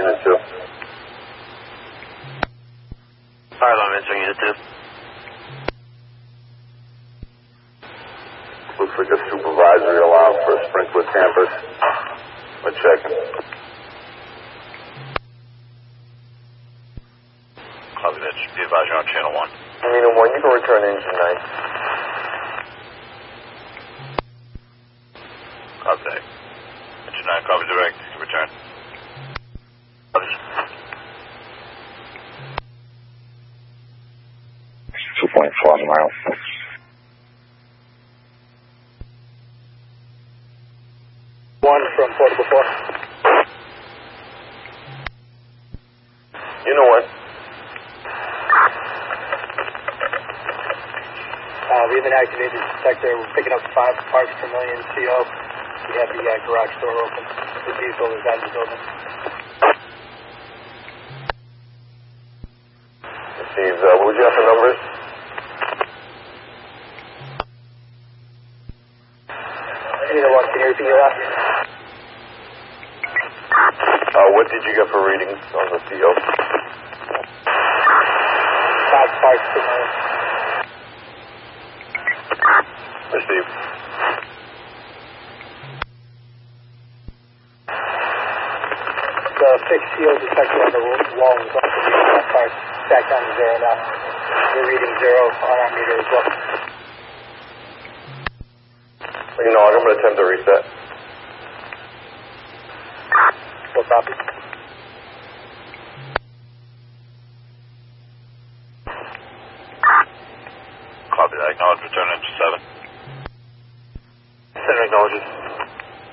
Unit 2. Alright, I'm answering Unit 2. Looks like a supervisory alarm for a sprinkler campus. We're checking. Copy that. Be advised you're on channel 1. Unit 1, you can return to engine 9. Copy that. Engine 9, copy direct. Return. Copy. 2.4 miles. One from Portable 4. You know what? We have an activated detector. We're picking up 5 parts per million CO. We have the garage door open. The vehicle is out of the building. Steve, what would you have for numbers? Unit 1, can you repeat your last? What did you get for readings on the CO? 5 parts per million. Steve. The fixed CO detector on the wall is also reading 5 parts. Back down to 0 now. We're reading 0 on our meter as well. You know, I'm going to attempt to reset. Full copy.